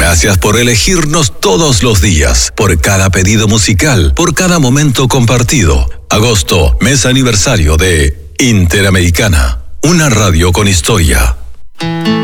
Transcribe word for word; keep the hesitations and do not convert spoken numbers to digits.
Gracias por elegirnos todos los días, por cada pedido musical, por cada momento compartido. Agosto, mes aniversario de Interamericana, una radio con historia.